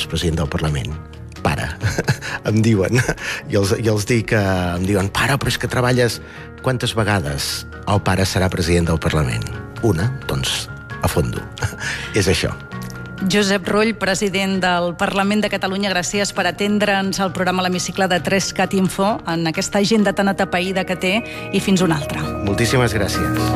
seràs president del Parlament? Pare, em diuen. I els dic, em diuen, pare, però és que treballes... Quantes vegades el pare serà president del Parlament? Una? Doncs a fondo. És això. Josep Rull, president del Parlament de Catalunya, gràcies per atendre'ns al programa L'Hemicicle de 3cat Info en aquesta agenda tan atapeïda que té, i fins una altra. Moltíssimes gràcies.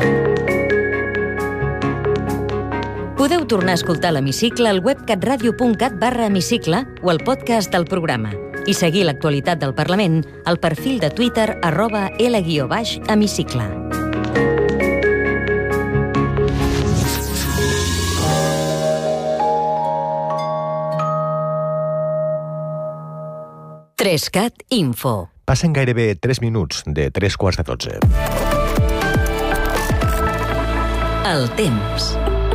Podeu tornar a escoltar l'Hemicicle al web catradio.cat/hemicicle o al podcast del programa i seguir l'actualitat del Parlament al perfil de Twitter @L_hemicicle. Trescat Info. Passen gairebé 3 minuts de 3:15. El temps.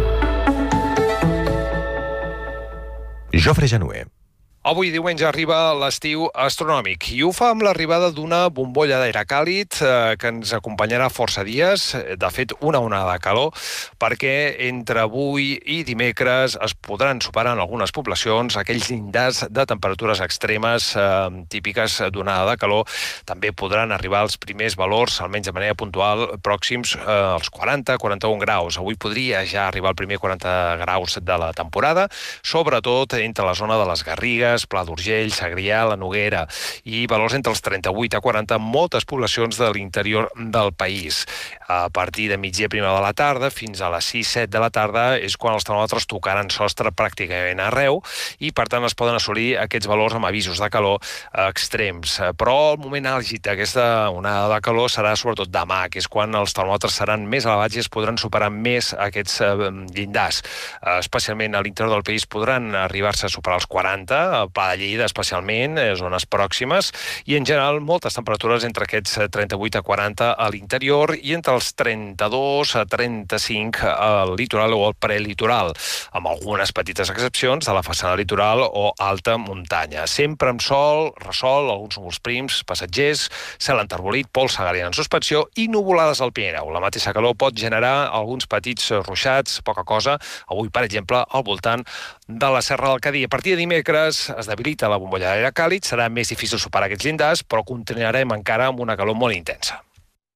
Jofre Januer. Avui diumenge arriba l'estiu astronòmic i ho fa amb l'arribada d'una bombolla d'aire càlid que ens acompanyarà força dies, de fet una onada de calor, perquè entre avui i dimecres es podran superar en algunes poblacions aquells llindars de temperatures extremes típiques d'una onada de calor. També podran arribar els primers valors, almenys de manera puntual, pròxims als 40-41 graus. Avui podria ja arribar al primer 40 graus de la temporada, sobretot entre la zona de les Garrigues, Pla d'Urgell, Segrià, la Noguera, i valors entre els 38 a 40 en moltes poblacions de l'interior del país. A partir de migdia primera de la tarda fins a les 6-7 de la tarda és quan els termòmetres tocaran sostre pràcticament arreu i, per tant, es poden assolir aquests valors amb avisos de calor extrems. Però el moment àlgid d'aquesta onada de calor serà sobretot demà, que és quan els termòmetres seran més elevats i es podran superar més aquests llindars. Especialment a l'interior del país podran arribar-se a superar els 40, Pla de Lleida especialment, zones pròximes, i en general moltes temperatures entre aquests 38 a 40 a l'interior i entre els 32 a 35 al litoral o al prelitoral, amb algunes petites excepcions de la façana litoral o alta muntanya. Sempre amb sol, ressol, alguns núvols prims, passatgers, cel enterbolit, pols segariana en suspensió i nuvolades al Pirineu. La mateixa calor pot generar alguns petits ruixats, poca cosa, avui, per exemple, al voltant de la Serra del Cadí. A partir de dimecres es debilita la bombolla d'aire càlid, serà més difícil superar aquests llindars, però continuarem encara amb una calor molt intensa.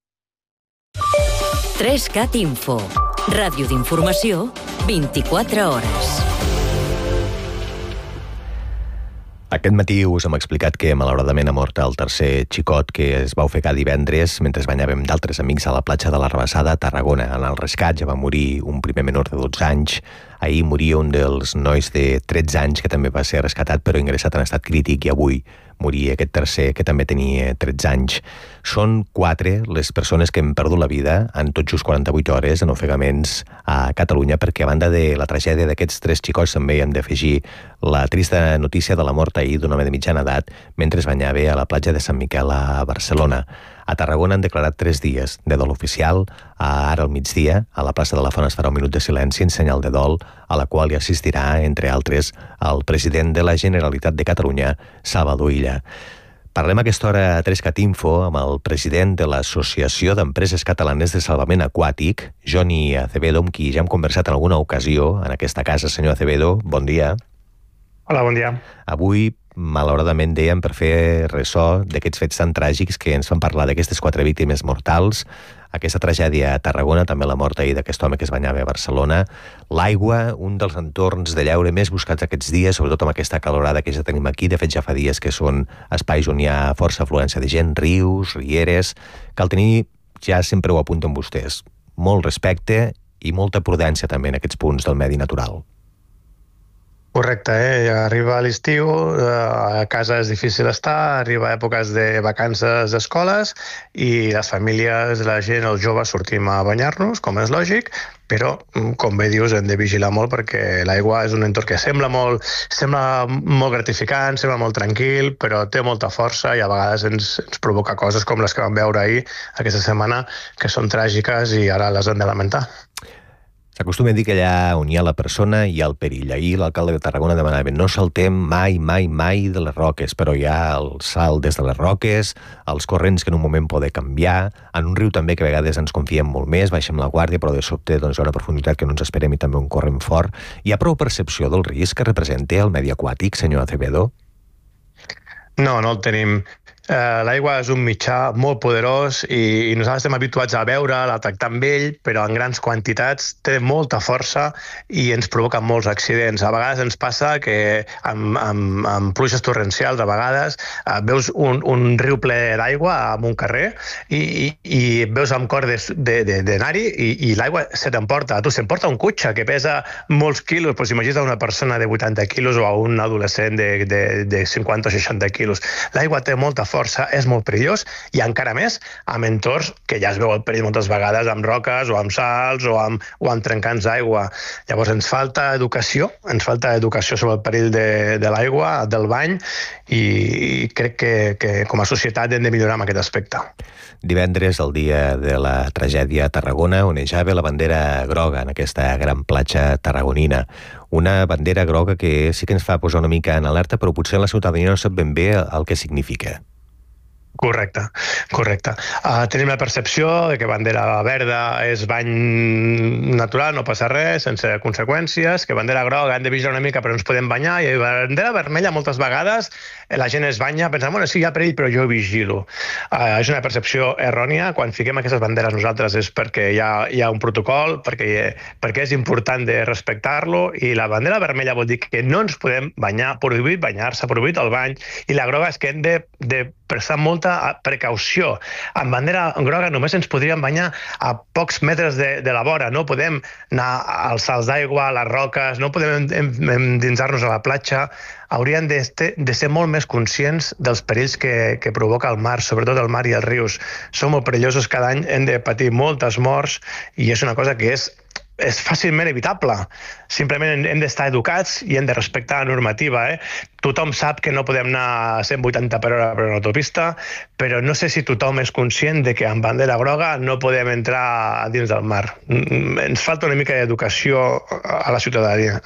3cat Info. Ràdio d'informació 24 hores. Aquest matí us hem explicat que malauradament ha mort el tercer xicot que es va ofegar divendres mentre es banyàvem d'altres amics a la platja de la Rabassada a Tarragona. En el rescat ja va morir un primer menor de 12 anys. Ahir moria un dels nois de 13 anys que també va ser rescatat però ingressat en estat crític, i avui moria aquest tercer que també tenia 13 anys. Són 4 les persones que han perdut la vida en tot just 48 hores en ofegaments a Catalunya, perquè a banda de la tragèdia d'aquests 3 xicots també hem d'afegir la trista notícia de la mort ahir d'un home de mitjana edat mentre es banyava a la platja de Sant Miquel a Barcelona. A Tarragona han declarat 3 dies de dol oficial. Ara al migdia, a la plaça de la Font es farà un minut de silenci en senyal de dol, a la qual hi assistirà, entre altres, el president de la Generalitat de Catalunya, Salvador Illa. Parlem a aquesta hora a 3cat Info amb el president de l'Associació d'Empreses Catalanes de Salvament Aquàtic, Joni Acevedo, amb qui ja hem conversat en alguna ocasió en aquesta casa. Senyor Acevedo, bon dia. Hola, bon dia. Avui, malauradament, dèiem, per fer ressò d'aquests fets tan tràgics que ens fan parlar d'aquestes 4 víctimes mortals, aquesta tragèdia a Tarragona, també la mort ahir d'aquest home que es banyava a Barcelona, l'aigua, un dels entorns de lleure més buscats aquests dies, sobretot amb aquesta calorada que ja tenim aquí. De fet, ja fa dies que són espais on hi ha força afluència de gent, rius, rieres. Cal tenir, ja sempre ho apunten vostès, molt respecte i molta prudència també en aquests punts del medi natural. Correcte, arriba l'estiu, a casa és difícil estar, arriba èpoques de vacances d'escoles i les famílies, la gent, els joves, sortim a banyar-nos, com és lògic, però, com bé dius, hem de vigilar molt perquè l'aigua és un entorn que sembla molt gratificant, sembla molt tranquil, però té molta força i a vegades ens provoca coses com les que vam veure ahir, aquesta setmana, que són tràgiques i ara les hem de lamentar. S'acostuma a dir que allà on hi ha la persona hi ha el perill. Ahir l'alcalde de Tarragona demanava no saltem mai de les roques, però hi ha el salt des de les roques, els corrents que en un moment poden canviar, en un riu també que a vegades ens confiem molt més, baixem la guàrdia, però de sobte doncs, hi ha una profunditat que no ens esperem i també un corrent fort. Hi ha prou percepció del risc que representa el medi aquàtic, senyor Acevedo? No, no el tenim. L'aigua és un mitjà molt poderós i nosaltres estem habituats a veure'l, a tractar amb ell, però en grans quantitats té molta força i ens provoca molts accidents. A vegades ens passa que amb pluges torrencials, a vegades veus un riu ple d'aigua en un carrer i veus amb cor d'anar-hi i l'aigua se t'emporta. Tu s'emporta un cotxe que pesa molts quilos, doncs imagina't una persona de 80 quilos o un adolescent de 50 o 60 quilos. L'aigua té molta força, és molt perillós i encara més amb entorns que ja es veu el perill moltes vegades amb roques o amb salts o amb trencants d'aigua. Llavors ens falta educació sobre el perill de l'aigua, del bany i crec que com a societat hem de millorar en aquest aspecte. Divendres, el dia de la tragèdia a Tarragona, onejava la bandera groga en aquesta gran platja tarragonina. Una bandera groga que sí que ens fa posar una mica en alerta, però potser la ciutadania no sap ben bé el que significa. Correcte. Tenim la percepció de que bandera verda és bany natural, no passa res, sense conseqüències, que bandera groga hem de vigilar una mica però no ens podem banyar, i bandera vermella moltes vegades la gent es banya pensant, bueno, sí, hi ha perill però jo vigilo. És una percepció errònia. Quan fiquem aquestes banderes nosaltres és perquè hi ha un protocol, perquè és important de respectar-lo, i la bandera vermella vol dir que no ens podem banyar, prohibit banyar-se, prohibit el bany, i la groga és que hem de prestar molta precaució. Amb bandera groga només ens podríem banyar a pocs metres de la vora, no podem anar als salts d'aigua, a les roques, no podem endinsar-nos a la platja. Hauríem de ser molt més conscients dels perills que provoca el mar, sobretot el mar i els rius. Són molt perillosos, cada any hem de patir moltes morts i és una cosa que és fàcilment evitable. Simplement hem d'estar educats i hem de respectar la normativa. Tothom sap que no podem anar a 180 per hora per una autopista, però no sé si tothom és conscient de que amb bandera groga no podem entrar dins del mar. Ens falta una mica d'educació a la ciutadania.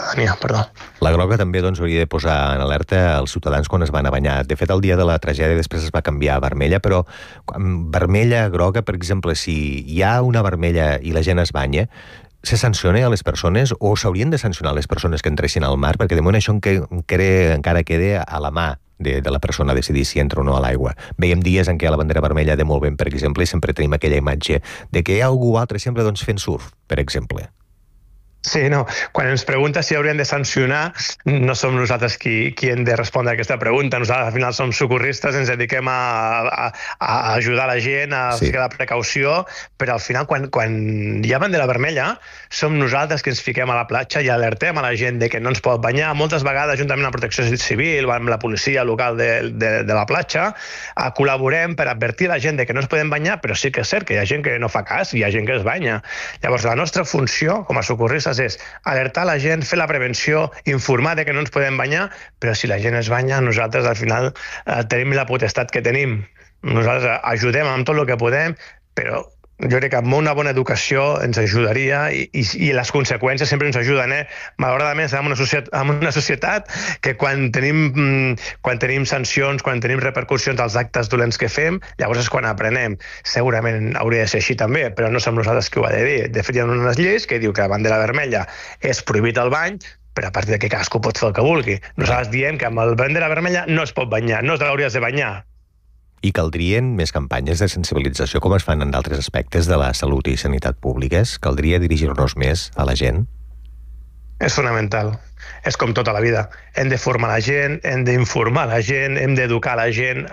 La groga també hauria de posar en alerta els ciutadans quan es van a banyar. De fet, el dia de la tragèdia després es va canviar a vermella, però vermella, groga, per exemple, si hi ha una vermella i la gent es banya, se sanciona a les persones o s'haurien de sancionar les persones que entressin al mar? Perquè de moment això encara queda a la mà de la persona decidir si entra o no a l'aigua. Veiem dies en què a la bandera vermella de molt vent, per exemple, i sempre tenim aquella imatge de que hi ha algú altre sempre fent surf, per exemple. Sí, no. Quan ens pregunta si hauríem de sancionar, no som nosaltres qui hem de respondre a aquesta pregunta. Nosaltres al final som socorristes, ens dediquem a ajudar la gent, a fer la precaució, però al final quan hi ha bandera vermella som nosaltres que ens fiquem a la platja i alertem a la gent de que no ens pot banyar. Moltes vegades, juntament amb la Protecció Civil o amb la policia local de la platja, col·laborem per advertir la gent de que no ens podem banyar, però sí que és cert que hi ha gent que no fa cas i hi ha gent que es banya. Llavors, la nostra funció com a socorristes és alertar la gent, fer la prevenció, informar de que no ens podem banyar, però si la gent es banya, nosaltres al final tenim la potestat que tenim. Nosaltres ajudem amb tot el que podem, però jo crec que amb una bona educació ens ajudaria i les conseqüències sempre ens ajuden. Malauradament estem en una societat que quan tenim sancions, quan tenim repercussions als actes dolents que fem, llavors és quan aprenem. Segurament hauria de ser així també, però no som nosaltres qui ho ha de dir. De fet, hi ha unes lleis que diu que la bandera vermella és prohibit el bany, però a partir d'aquí cadascú pot fer el que vulgui. Nosaltres diem que amb la bandera vermella no es pot banyar, no t'hauries de banyar. I caldrien més campanyes de sensibilització com es fan en d'altres aspectes de la salut i sanitat públiques? Caldria dirigir-nos més a la gent? És fonamental. És com tota la vida. Hem de formar la gent, hem d'informar la gent, hem d'educar la gent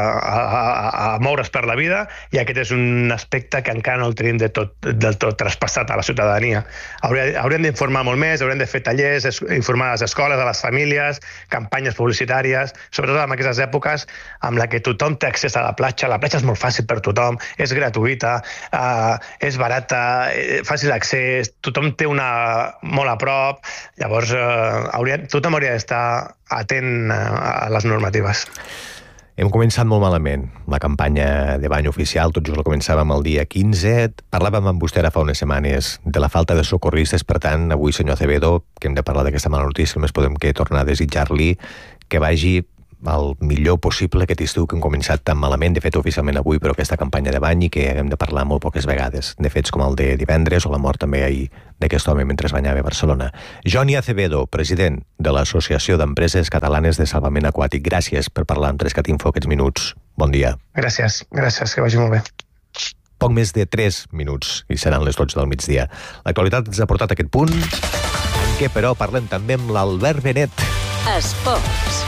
a moure's per la vida, i aquest és un aspecte que encara no el tenim del tot traspassat a la ciutadania. Hauríem d'informar molt més, hauríem de fer tallers, informar a les escoles, a les famílies, campanyes publicitàries, sobretot en aquestes èpoques en la que tothom té accés a la platja. La platja és molt fàcil per tothom, és gratuïta, és barata, fàcil d'accés, tothom té una molt a prop. Llavors, tothom hauria d'estar atent a les normatives. Hem començat molt malament la campanya de bany oficial, tot just la començàvem el dia 15. Parlàvem amb vostè ara fa unes setmanes de la falta de socorristes, per tant, avui, senyor Acevedo, que hem de parlar d'aquesta mala notícia, només podem que tornar a desitjar-li que vagi el millor possible aquest estiu que hem començat tan malament, de fet oficialment avui, però aquesta campanya de bany i que haguem de parlar molt poques vegades, de fets com el de divendres o la mort també ahir d'aquest home mentre es banyava a Barcelona. Johnny Acevedo, president de l'Associació d'Empreses Catalanes de Salvament Aquàtic, gràcies per parlar amb 3CAT Info aquests minuts. Bon dia. Gràcies, que vagi molt bé. Poc més de 3 minuts i seran les 12 del migdia. L'actualitat ens ha portat a aquest punt, en què però parlem també amb l'Albert Benet. Esports.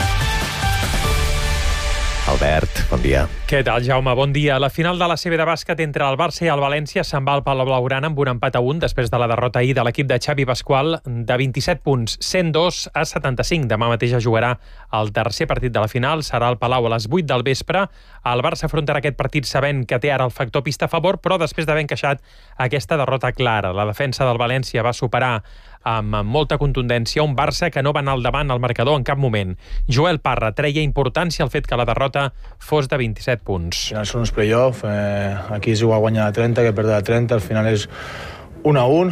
Albert, bon dia. Què tal, Jaume? Bon dia. La final de la CB de bàsquet entre el Barça i el València se'n va al Palau Blaugrana amb un empat a 1 després de la derrota ahir de l'equip de Xavi Pasqual de 27 punts, 102 a 75. Demà mateix es jugarà el tercer partit de la final. Serà al Palau a les 8 del vespre. El Barça afrontarà aquest partit sabent que té ara el factor pista a favor, però després d'haver encaixat aquesta derrota clara. La defensa del València va superar amb molta contundència un Barça que no va anar al davant al marcador en cap moment. Joel Parra treia importància al fet que la derrota fos de 27 punts. Al final són uns play-off, aquí és igual guanyar de 30 que perdre de 30, al final és 1-1.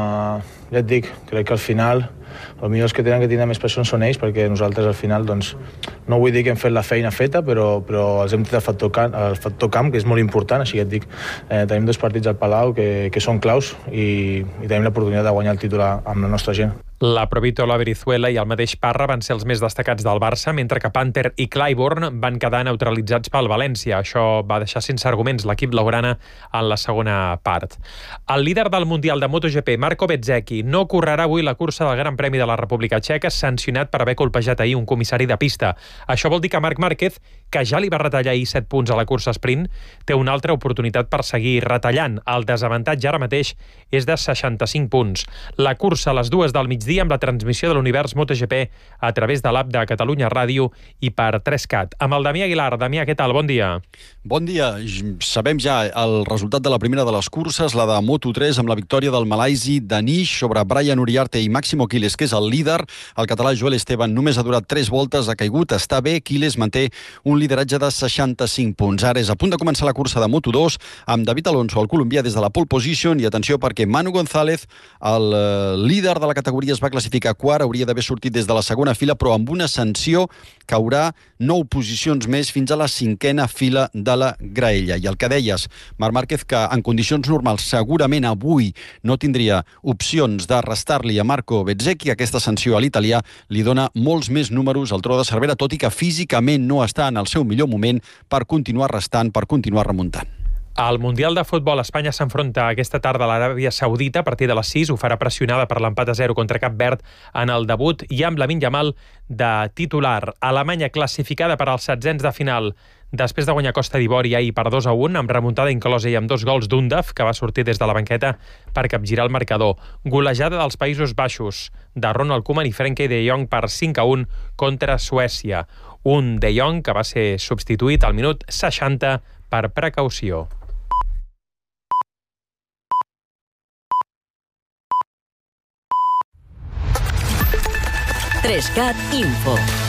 Ja et dic, crec que al final els millors que tenen més pressió són ells, perquè nosaltres al final, doncs, no vull dir que hem fet la feina feta, però els hem tret el factor camp, que és molt important, així que et dic, tenim 2 partits al Palau que són claus i tenim l'oportunitat de guanyar el títol amb la nostra gent. La Provitola, Brizuela i el mateix Parra van ser els més destacats del Barça, mentre que Panther i Clyburn van quedar neutralitzats pel València. Això va deixar sense arguments l'equip blaugrana en la segona part. El líder del Mundial de MotoGP, Marco Bezzecchi, no correrà avui la cursa del Gran Premi de la República Txeca, sancionat per haver colpejat ahir un comissari de pista. Això vol dir que Marc Márquez, que ja li va retallar ahir 7 punts a la cursa sprint, té una altra oportunitat per seguir retallant. El desavantatge ara mateix és de 65 punts. La cursa a les 2 del migdia amb la transmissió de l'Univers MotoGP a través de l'app de Catalunya Ràdio i per 3CAT. Amb el Damià Aguilar. Damià, què tal? Bon dia. Bon dia. Sabem ja el resultat de la primera de les curses, la de Moto3, amb la victòria del malaisi Danish sobre Brian Uriarte i Máximo Quiles, que és el líder. El català Joel Esteban només ha durat 3 voltes, ha caigut, està bé. Quiles manté un lideratge de 65 punts. Ara és a punt de començar la cursa de Moto2 amb David Alonso, el colombià, des de la pole position, i atenció perquè Manu González, el líder de la categoria, es va classificar quart, hauria d'haver sortit des de la segona fila, però amb una sanció caurà 9 posicions més fins a la 5a fila de la graella. I el que deies, Marc Márquez, que en condicions normals segurament avui no tindria opcions de restar-li a Marco Bezzecchi, aquesta sanció a l'italià li dona molts més números al Tro de Cervera, tot i que físicament no està en el seu millor moment per continuar restant, per continuar remuntant. Al Mundial de Futbol, Espanya s'enfronta aquesta tarda a l'Aràbia Saudita a partir de les 6. Ho farà pressionada per l'empat a 0 contra Cap Verd en el debut i amb Lamine Yamal de titular. Alemanya classificada per als 16ens de final després de guanyar Costa d'Ivori ahir per 2-1, amb remuntada inclosa i amb 2 gols d'Undaf, que va sortir des de la banqueta per capgirar el marcador. Golejada dels Països Baixos de Ronald Koeman i Frenkie de Jong per 5-1 contra Suècia. Un de Jong que va ser substituït al minut 60 per precaució. 3CAT Info.